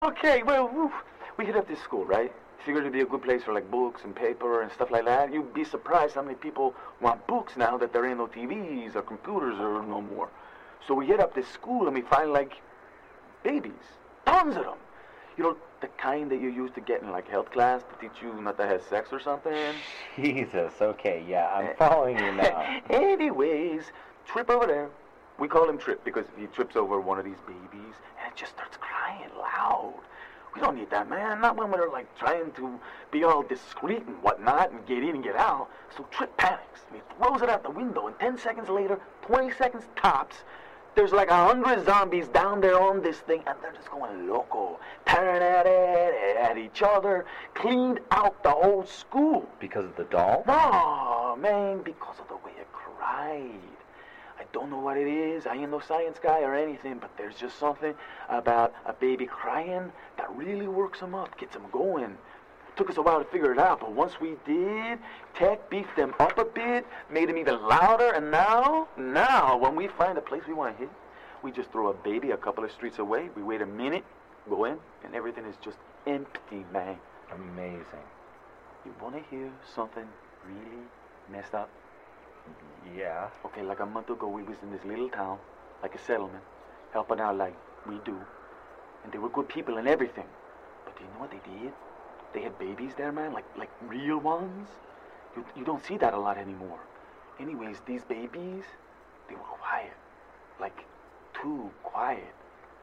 Okay, well, we hit up this school, right? Figured it'd be a good place for like books and paper and stuff like that. You'd be surprised how many people want books now that there ain't no TVs or computers or no more. So we hit up this school and we find like babies, tons of them. You know, the kind that you used to get in like health class to teach you not to have sex or something. Jesus, okay, yeah, I'm following you now. Anyways, Trip over there. We call him Trip because he trips over one of these babies and it just starts crying loud. We don't need that, man. Not when we're like trying to be all discreet and whatnot and get in and get out. So Trip panics and he throws it out the window and 10 seconds later, 20 seconds tops, there's like 100 zombies down there on this thing and they're just going loco, tearing at it, at each other, cleaned out the whole school. Because of the doll? No, man, because of the way it cried. I don't know what it is. I ain't no science guy or anything, but there's just something about a baby crying that really works them up, gets them going. Took us a while to figure it out, but once we did, Tech beefed them up a bit, made them even louder, and now, when we find a place we want to hit, we just throw a baby a couple of streets away, we wait a minute, go in, and everything is just empty, man. Amazing. You want to hear something really messed up? Yeah. Okay, like a month ago, we was in this little town, like a settlement, helping out like we do. And they were good people and everything. But do you know what they did? They had babies there, man, like real ones. You don't see that a lot anymore. Anyways, these babies, they were quiet. Like, too quiet.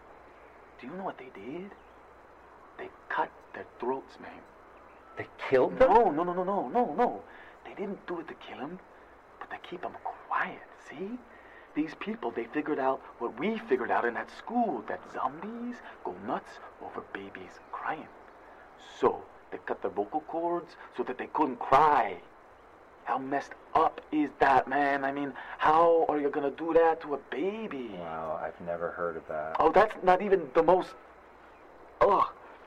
Do you know what they did? They cut their throats, man. They killed them? No. They didn't do it to kill them. But they keep them quiet, see? These people, they figured out what we figured out in that school, that zombies go nuts over babies crying. So, they cut their vocal cords so that they couldn't cry. How messed up is that, man? I mean, how are you gonna do that to a baby? Wow, I've never heard of that. Oh, that's not even the most... Ugh.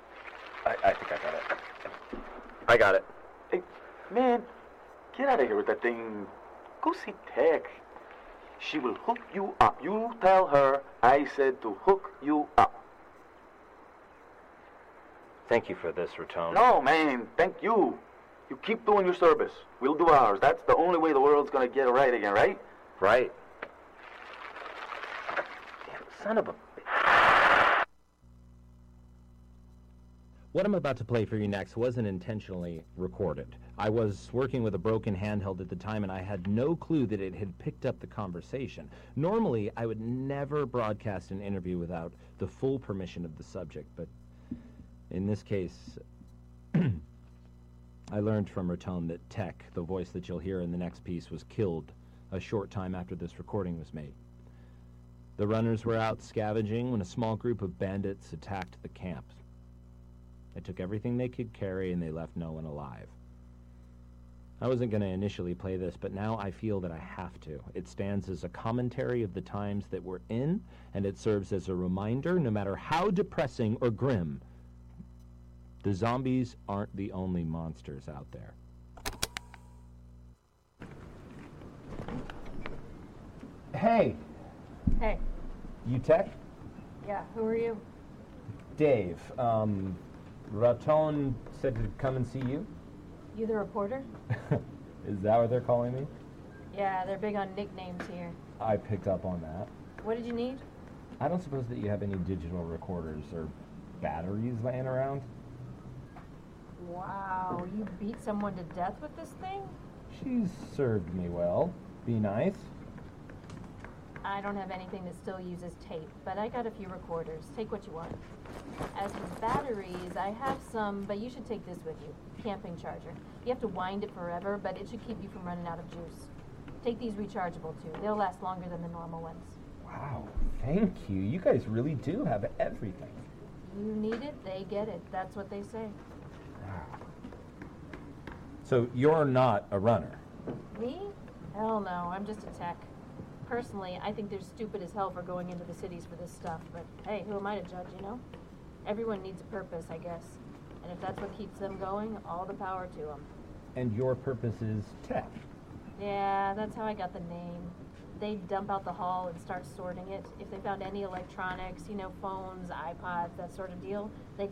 I think I got it. I got it. Hey, man, get out of here with that thing. Go see Tech. She will hook you up. You tell her I said to hook you up. Thank you for this, Raton. No, man, thank you. You keep doing your service. We'll do ours. That's the only way the world's gonna get right again, right? Right. Damn, son of a... What I'm about to play for you next wasn't intentionally recorded. I was working with a broken handheld at the time, and I had no clue that it had picked up the conversation. Normally, I would never broadcast an interview without the full permission of the subject, but in this case, I learned from Raton that Tech, the voice that you'll hear in the next piece, was killed a short time after this recording was made. The runners were out scavenging when a small group of bandits attacked the camp. They took everything they could carry, and they left no one alive. I wasn't going to initially play this, but now I feel that I have to. It stands as a commentary of the times that we're in, and it serves as a reminder, no matter how depressing or grim, the zombies aren't the only monsters out there. Hey! Hey. You Tech? Yeah, who are you? Dave. Raton said to come and see you? You the reporter? Is that what they're calling me? Yeah, they're big on nicknames here. I picked up on that. What did you need? I don't suppose that you have any digital recorders or batteries laying around? Wow, you beat someone to death with this thing? She's served me well. Be nice. I don't have anything that still uses tape, but I got a few recorders. Take what you want. As for batteries, I have some, but you should take this with you. Camping charger. You have to wind it forever, but it should keep you from running out of juice. Take these rechargeable too. They'll last longer than the normal ones. Wow, thank you. You guys really do have everything. You need it, they get it. That's what they say. Wow. So you're not a runner? Me? Hell no, I'm just a tech. Personally, I think they're stupid as hell for going into the cities for this stuff, but hey, who am I to judge, you know? Everyone needs a purpose, I guess. And if that's what keeps them going, all the power to them. And your purpose is tech? Yeah, that's how I got the name. they'd dump out the hall and start sorting it. If they found any electronics, you know, phones, iPods, that sort of deal, they'd